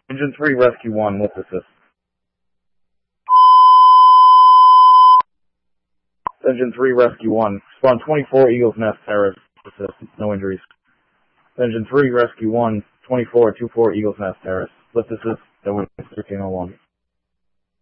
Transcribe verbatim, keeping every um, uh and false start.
Engine three, Rescue one, lift assist. Engine three, Rescue one, spawn twenty-four Eagle's Nest, Terrace, assist, no injuries. Engine three, Rescue one, twenty-four, two four Eagle's Nest, Terrace, lift assist, that was thirteen oh one.